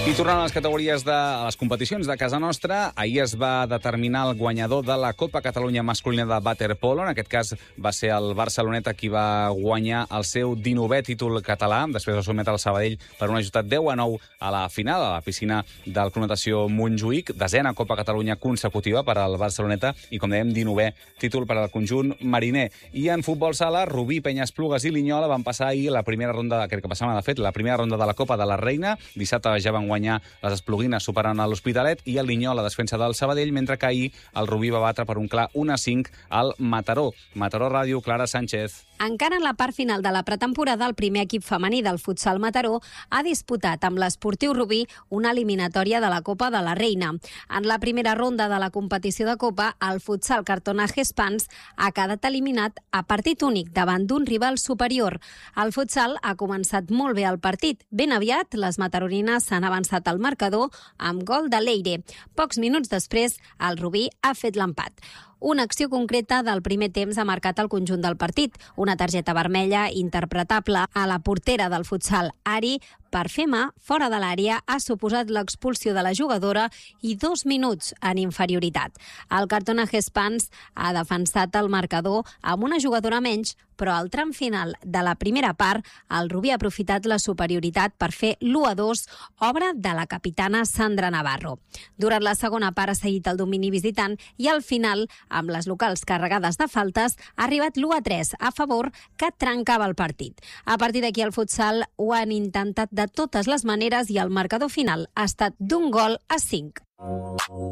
I tornant a les categories de les competicions de casa nostra, ahir es va determinar el guanyador de la Copa Catalunya masculina de waterpolo. En aquest cas va ser el Barceloneta qui va guanyar el seu 19è títol català, després de sotmetre el Sabadell per un resultat 10-9 a la final, a la piscina del Club Natació Montjuïc. 10a Copa Catalunya consecutiva per al Barceloneta i, com dèiem, 19è títol per al conjunt mariner. I en futbol sala, Rubí, Penyesplugues i Linyola van passar ahir la primera ronda, crec que passava de fet, la primera ronda de la Copa de la Reina. Dissabte ja van guanyar les espluguines superant a l'Hospitalet i el Linyola, defensa del Sabadell, mentre que ahir el Rubí va batre per un clar 1-5 al Mataró. Mataró Ràdio, Clara Sánchez. Encara en la part final de la pretemporada, el primer equip femení del futsal Mataró ha disputat amb l'Esportiu Rubí una eliminatòria de la Copa de la Reina. En la primera ronda de la competició de Copa, el futsal Cartonaje Spans ha quedat eliminat a partit únic davant d'un rival superior. El futsal ha començat molt bé el partit. Ben aviat, les mataronines s'han avançat al marcador amb gol de Leire. Pocs minuts després, el Rubí ha fet l'empat. Una acció concreta del primer temps ha marcat el conjunt del partit. Una targeta vermella interpretable a la portera del futsal, Ari, per fer mà fora de l'àrea, ha suposat l'expulsió de la jugadora i 2 minuts en inferioritat. El Cartonaje Spans ha defensat el marcador amb una jugadora menys, però al tram final de la primera part, el Rubí ha aprofitat la superioritat per fer l'1-2, obra de la capitana Sandra Navarro. Durant la segona part ha seguit el domini visitant i al final, amb les locals carregades de faltes, ha arribat l'1-3 a favor, que trencava el partit. A partir d'aquí el futsal ho han intentat de totes les maneres i el marcador final ha estat d'1-5.